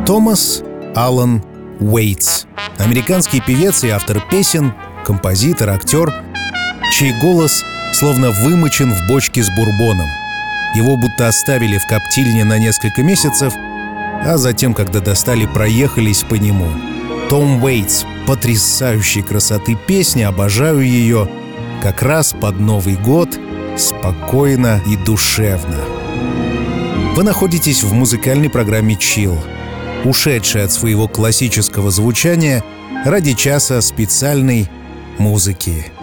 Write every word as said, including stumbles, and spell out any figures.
Томас Аллен Уэйтс. Американский певец и автор песен, композитор, актер, чей голос словно вымочен в бочке с бурбоном. Его будто оставили в коптильне на несколько месяцев, а затем, когда достали, проехались по нему. Том Уэйтс — потрясающей красоты песня, обожаю ее. Как раз под Новый год, спокойно и душевно. Вы находитесь в музыкальной программе Chill, ушедшей от своего классического звучания ради часа специальной музыки.